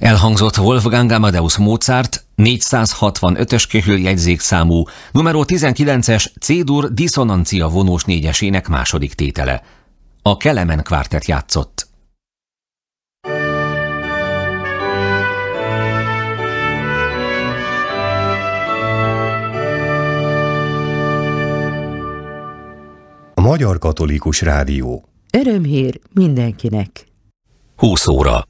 Elhangzott Wolfgang Amadeus Mozart 465-ös köhöljegyzékszámú, numero 19-es C-dur diszonancia vonós négyesének második tétele. A Kelemen kvártett játszott. A Magyar Katolikus Rádió. Örömhír mindenkinek. 20 óra.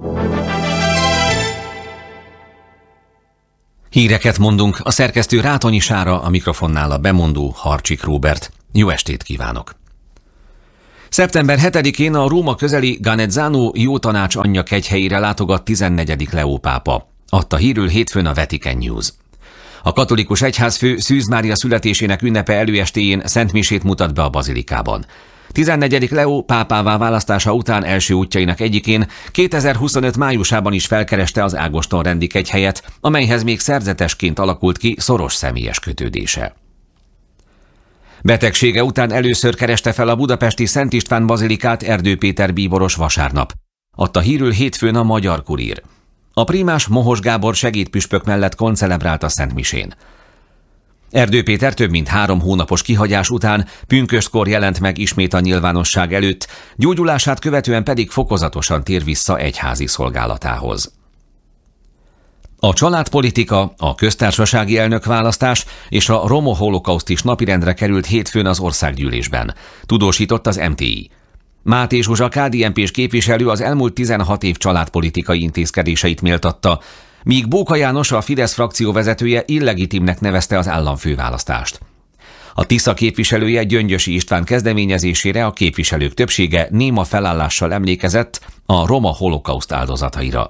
Híreket mondunk, a szerkesztő Rátonyi Sára, a mikrofonnál a bemondó Harcsik Róbert. Jó estét kívánok! Szeptember 7-én a Róma közeli Ganezzano Jótanács anyja kegyhelyére látogat 14. Leó pápa. Adta hírül hétfőn a Vatican News. A katolikus egyházfő Szűz Mária születésének ünnepe előestéjén szentmisét mutat be a bazilikában. 14. Leó pápává választása után első útjainak egyikén 2025 májusában is felkereste az Ágoston rendi kegyhelyet, amelyhez még szerzetesként alakult ki szoros személyes kötődése. Betegsége után először kereste fel a budapesti Szent István bazilikát Erdő Péter bíboros vasárnap. Adta hírül hétfőn a Magyar Kurír. A prímás Mohos Gábor segédpüspök mellett koncelebrált a szentmisén. Erdő Péter több mint 3 hónapos kihagyás után pünköstkor jelent meg ismét a nyilvánosság előtt, gyógyulását követően pedig fokozatosan tér vissza egyházi szolgálatához. A családpolitika, a köztársasági elnökválasztás és a roma holokauszt is napirendre került hétfőn az országgyűlésben, tudósított az MTI. Máté Zsuzsa KDNP-s képviselő az elmúlt 16 év családpolitikai intézkedéseit méltatta, míg Bóka János, a Fidesz frakció vezetője illegitimnek nevezte az államfőválasztást. A Tisza képviselője Gyöngyösi István kezdeményezésére a képviselők többsége néma felállással emlékezett a roma holokauszt áldozataira.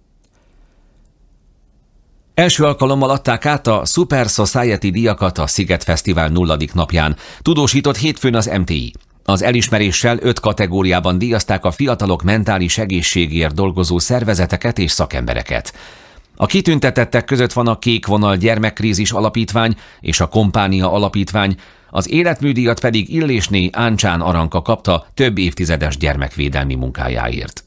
Első alkalommal adták át a Super Society díjakat a Sziget Fesztivál 0. napján, tudósított hétfőn az MTI. Az elismeréssel 5 kategóriában díjazták a fiatalok mentális egészségért dolgozó szervezeteket és szakembereket. A kitüntetettek között van a Kék Vonal Gyermekkrízis Alapítvány és a Kompánia Alapítvány, az életműdíjat pedig Illésné Áncsán Aranka kapta több évtizedes gyermekvédelmi munkájáért.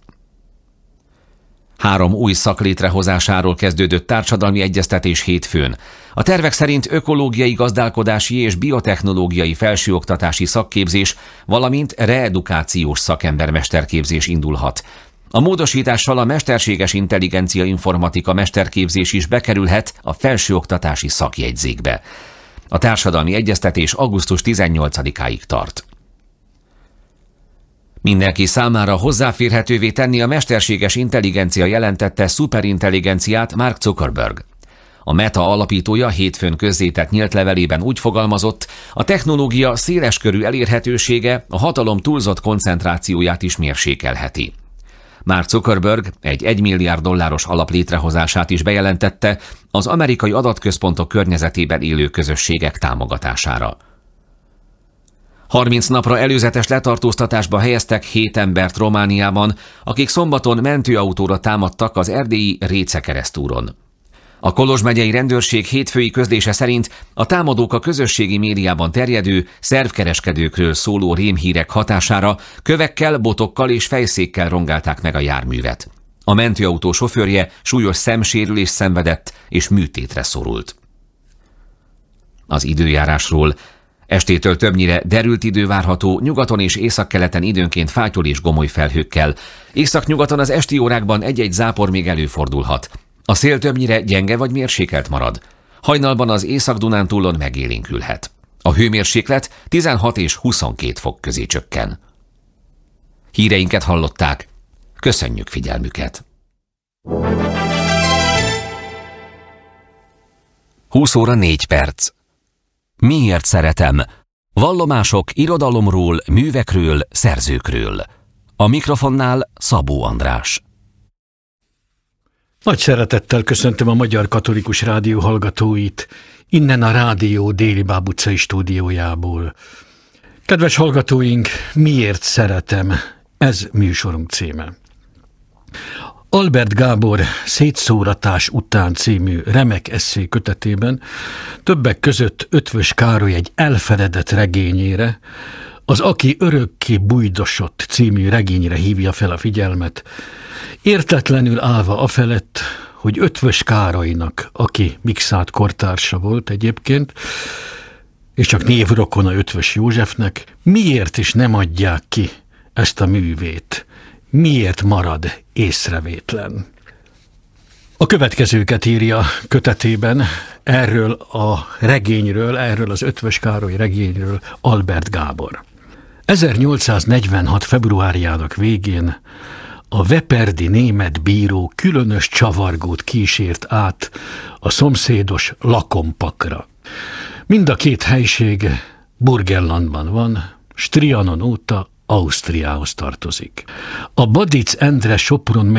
3 új szak létrehozásáról kezdődött társadalmi egyeztetés hétfőn. A tervek szerint ökológiai gazdálkodási és biotechnológiai felsőoktatási szakképzés, valamint reedukációs szakembermesterképzés indulhat. A módosítással a mesterséges intelligencia informatika mesterképzés is bekerülhet a felsőoktatási szakjegyzékbe. A társadalmi egyeztetés augusztus 18-áig tart. Mindenki számára hozzáférhetővé tenni a mesterséges intelligencia jelentette szuperintelligenciát Mark Zuckerberg. A Meta alapítója hétfőn közzétett nyílt levelében úgy fogalmazott, a technológia széleskörű elérhetősége a hatalom túlzott koncentrációját is mérsékelheti. Mark Zuckerberg egy $1 milliárd alap létrehozását is bejelentette az amerikai adatközpontok környezetében élő közösségek támogatására. 30 napra előzetes letartóztatásba helyeztek 7 embert Romániában, akik szombaton mentőautóra támadtak az erdélyi Réce keresztúron. A Kolozs megyei rendőrség hétfői közlése szerint a támadók a közösségi médiában terjedő szervkereskedőkről szóló rémhírek hatására kövekkel, botokkal és fejszékkel rongálták meg a járművet. A mentőautó sofőrje súlyos szemsérülést szenvedett és műtétre szorult. Az időjárásról: estétől többnyire derült idő várható, nyugaton és északkeleten időnként fátyol és gomoly felhőkkel. Északnyugaton az esti órákban egy-egy zápor még előfordulhat. A szél többnyire gyenge vagy mérsékelt marad. Hajnalban az Észak-Dunántúlon megélénkülhet. A hőmérséklet 16 és 22 fok közé csökken. Híreinket hallották. Köszönjük figyelmüket! 20 óra 4 perc. Miért szeretem? Vallomások irodalomról, művekről, szerzőkről. A mikrofonnál Szabó András. Nagy szeretettel köszöntöm a Magyar Katolikus Rádió hallgatóit, innen a rádió Déli Báb utcai stúdiójából. Kedves hallgatóink, miért szeretem? Ez műsorunk címe. Albert Gábor Szétszóratás után című remek esszé kötetében többek között Eötvös Károly egy elfeledett regényére, az Aki örökké bujdosott című regényre hívja fel a figyelmet, értetlenül állva afelett, hogy Ötvös Károlynak, aki Mikszáth kortársa volt egyébként, és csak névrokona Ötvös Józsefnek, miért is nem adják ki ezt a művét? Miért marad észrevétlen? A következőket írja kötetében erről a regényről, erről az Ötvös Károly regényről Albert Gábor. 1846. februárjának végén a veperdi német bíró különös csavargót kísért át a szomszédos Lakompakra. Mind a két helység Burgenlandban van, s Trianon óta Ausztriához tartozik. A Badic Endre Sopron